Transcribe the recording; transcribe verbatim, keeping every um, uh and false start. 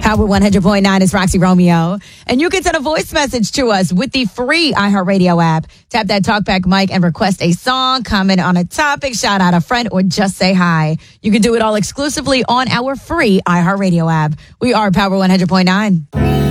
Power one hundred point nine is Roxy Romeo. And you can send a voice message to us with the free iHeartRadio app. Tap that talkback mic and request a song, comment on a topic, shout out a friend, or just say hi. You can do it all exclusively on our free iHeartRadio app. We are Power one hundred point nine.